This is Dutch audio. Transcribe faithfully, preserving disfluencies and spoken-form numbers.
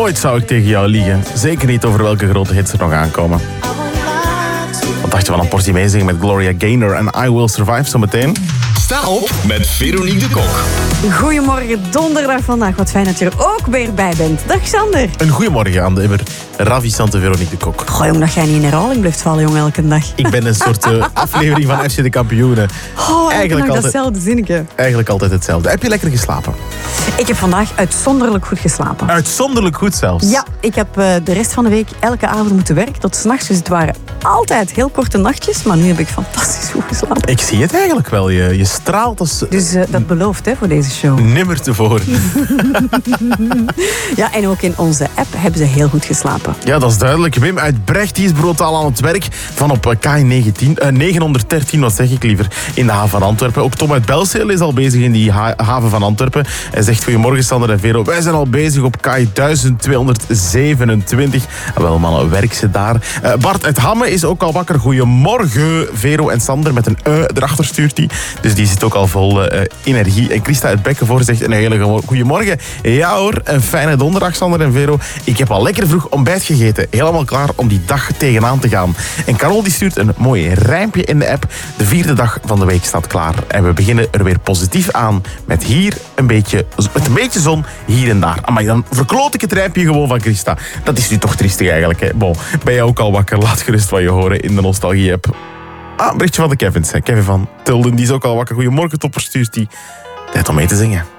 Nooit zou ik tegen jou liegen. Zeker niet over welke grote hits er nog aankomen. Wat dacht je van een portie meezingen met Gloria Gaynor en I Will Survive zometeen? Sta op met Veronique de Kok. Goedemorgen, donderdag vandaag. Wat fijn dat je er ook weer bij bent. Dag Sander. Een goeiemorgen aan de immer ravissante Veronique de Kok. Goh jong, dat jij niet in herhaling blijft vallen jong, elke dag. Ik ben een soort uh, aflevering van F C de Kampioenen. Oh, Eigenlijk nog altijd, datzelfde zinnetje. eigenlijk altijd hetzelfde. Heb je lekker geslapen? Ik heb vandaag uitzonderlijk goed geslapen. Uitzonderlijk goed zelfs. Ja, ik heb uh, de rest van de week elke avond moeten werken tot 's nachts. Dus het waren altijd heel korte nachtjes. Maar nu heb ik fantastisch goed geslapen. Ik zie het eigenlijk wel. Je, je straalt als Dus uh, dat belooft hè, voor deze show. nimmer tevoren. Ja, en ook in onze app hebben ze heel goed geslapen. Ja, dat is duidelijk. Wim uit Brecht die is brutaal aan het werk. Van op K negentien, uh, negenhonderddertien, wat zeg ik liever, in de haven van Antwerpen. Ook Tom uit Belzeel is al bezig in die ha- haven van Antwerpen. Hij zegt, goedemorgen Sander en Vero. Wij zijn al bezig op K duizend tweehonderdzevenentwintig. En wel mannen, werk ze daar. Uh, Bart uit Hamme is ook al wakker. Goedemorgen Vero en Sander. Met een E erachter stuurt hij. Dus die zit ook al vol uh, energie. En Christa uit Bekkenvoort zegt een hele goedemorgen. Ja hoor, een fijne donderdag Sander en Vero. Ik heb al lekker vroeg ontbijt gegeten. Helemaal klaar om die dag tegenaan te gaan. En Carol die stuurt een mooi rijmpje in de app. De vierde dag van de week staat klaar. En we beginnen er weer positief aan. Met hier een beetje, met een beetje zon hier en daar. Maar dan verkloot ik het rijmpje gewoon van Christa. Dat is nu toch triestig eigenlijk. Hè? Bon, ben je ook al wakker? Laat gerust wat je horen in de Nostalgie-app. Ah, een berichtje van de Kevins. Hè? Kevin van Tilden, die is ook al wakker. Goedemorgen, topper, stuurt die. Tijd om mee te zingen.